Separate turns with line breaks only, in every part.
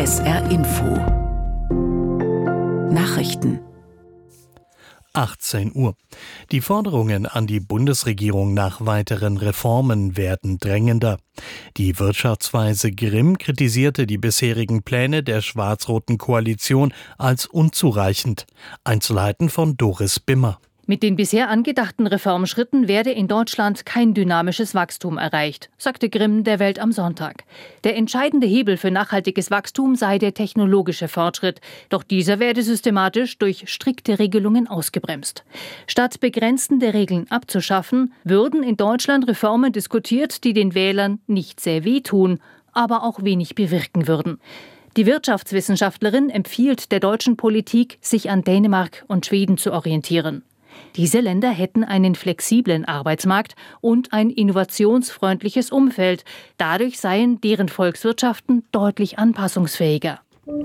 SR Info Nachrichten
18 Uhr. Die Forderungen an die Bundesregierung nach weiteren Reformen werden drängender. Die Wirtschaftsweise Grimm kritisierte die bisherigen Pläne der schwarz-roten Koalition als unzureichend. Einzelheiten von Doris Bimmer.
Mit den bisher angedachten Reformschritten werde in Deutschland kein dynamisches Wachstum erreicht, sagte Grimm der Welt am Sonntag. Der entscheidende Hebel für nachhaltiges Wachstum sei der technologische Fortschritt. Doch dieser werde systematisch durch strikte Regelungen ausgebremst. Statt begrenzende Regeln abzuschaffen, würden in Deutschland Reformen diskutiert, die den Wählern nicht sehr wehtun, aber auch wenig bewirken würden. Die Wirtschaftswissenschaftlerin empfiehlt der deutschen Politik, sich an Dänemark und Schweden zu orientieren. Diese Länder hätten einen flexiblen Arbeitsmarkt und ein innovationsfreundliches Umfeld. Dadurch seien deren Volkswirtschaften deutlich anpassungsfähiger.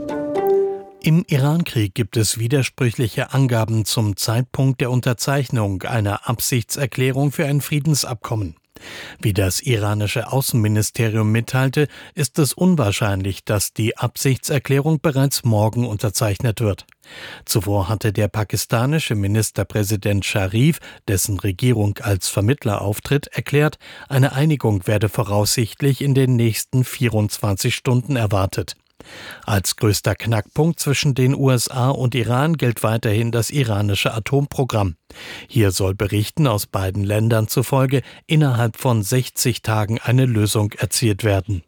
Im Irankrieg gibt es widersprüchliche Angaben zum Zeitpunkt der Unterzeichnung einer Absichtserklärung für ein Friedensabkommen. Wie das iranische Außenministerium mitteilte, ist es unwahrscheinlich, dass die Absichtserklärung bereits morgen unterzeichnet wird. Zuvor hatte der pakistanische Ministerpräsident Sharif, dessen Regierung als Vermittler auftritt, erklärt, eine Einigung werde voraussichtlich in den nächsten 24 Stunden erwartet. Als größter Knackpunkt zwischen den USA und Iran gilt weiterhin das iranische Atomprogramm. Hier soll Berichten aus beiden Ländern zufolge innerhalb von 60 Tagen eine Lösung erzielt werden.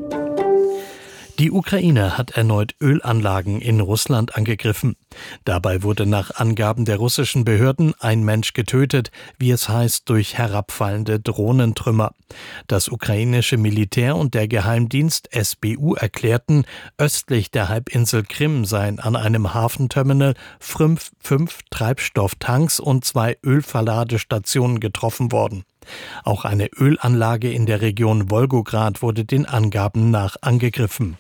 Die Ukraine hat erneut Ölanlagen in Russland angegriffen. Dabei wurde nach Angaben der russischen Behörden ein Mensch getötet, wie es heißt, durch herabfallende Drohnentrümmer. Das ukrainische Militär und der Geheimdienst SBU erklärten, östlich der Halbinsel Krim seien an einem Hafenterminal fünf Treibstofftanks und 2 Ölverladestationen getroffen worden. Auch eine Ölanlage in der Region Wolgograd wurde den Angaben nach angegriffen.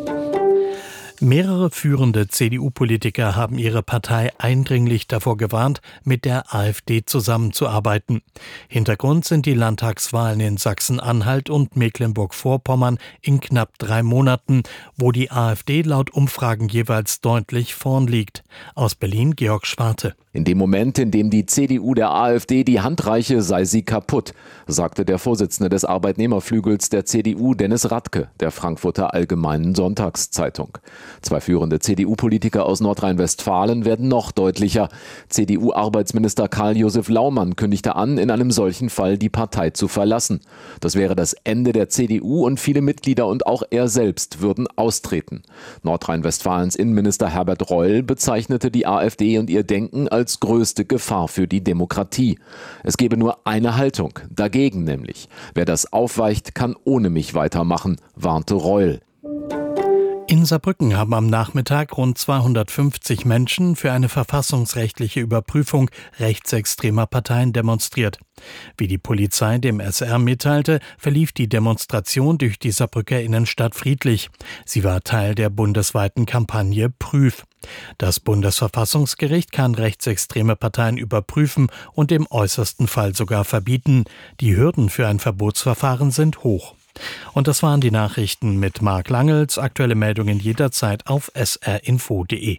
Mehrere führende CDU-Politiker haben ihre Partei eindringlich davor gewarnt, mit der AfD zusammenzuarbeiten. Hintergrund sind die Landtagswahlen in Sachsen-Anhalt und Mecklenburg-Vorpommern in knapp 3 Monaten, wo die AfD laut Umfragen jeweils deutlich vorn liegt. Aus Berlin Georg Schwarte.
In dem Moment, in dem die CDU der AfD die Hand reiche, sei sie kaputt, sagte der Vorsitzende des Arbeitnehmerflügels der CDU, Dennis Radke, der Frankfurter Allgemeinen Sonntagszeitung. 2 führende CDU-Politiker aus Nordrhein-Westfalen werden noch deutlicher. CDU-Arbeitsminister Karl-Josef Laumann kündigte an, in einem solchen Fall die Partei zu verlassen. Das wäre das Ende der CDU und viele Mitglieder und auch er selbst würden austreten. Nordrhein-Westfalens Innenminister Herbert Reul bezeichnete die AfD und ihr Denken als größte Gefahr für die Demokratie. Es gebe nur eine Haltung, dagegen nämlich. Wer das aufweicht, kann ohne mich weitermachen, warnte Reul.
In Saarbrücken haben am Nachmittag rund 250 Menschen für eine verfassungsrechtliche Überprüfung rechtsextremer Parteien demonstriert. Wie die Polizei dem SR mitteilte, verlief die Demonstration durch die Saarbrücker Innenstadt friedlich. Sie war Teil der bundesweiten Kampagne Prüf. Das Bundesverfassungsgericht kann rechtsextreme Parteien überprüfen und im äußersten Fall sogar verbieten. Die Hürden für ein Verbotsverfahren sind hoch. Und das waren die Nachrichten mit Marc Langels. Aktuelle Meldungen jederzeit auf srinfo.de.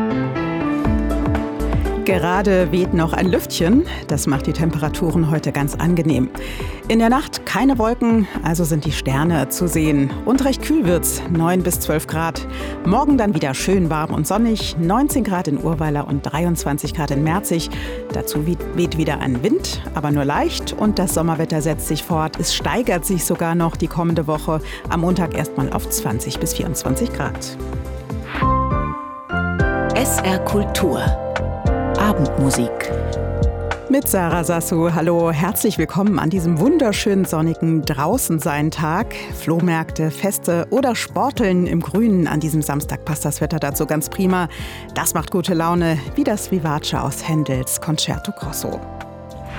Gerade weht noch ein Lüftchen. Das macht die Temperaturen heute ganz angenehm. In der Nacht keine Wolken, also sind die Sterne zu sehen. Und recht kühl wird's, 9 bis 12 Grad. Morgen dann wieder schön warm und sonnig, 19 Grad in Urweiler und 23 Grad in Merzig. Dazu weht wieder ein Wind, aber nur leicht. Und das Sommerwetter setzt sich fort. Es steigert sich sogar noch die kommende Woche. Am Montag erstmal auf 20 bis 24 Grad.
SR Kultur Abendmusik.
Mit Sarah Sassou. Hallo, herzlich willkommen an diesem wunderschönen sonnigen Draußensein-Tag. Flohmärkte, Feste oder Sporteln im Grünen. An diesem Samstag passt das Wetter dazu ganz prima. Das macht gute Laune, wie das Vivace aus Händels Concerto Grosso.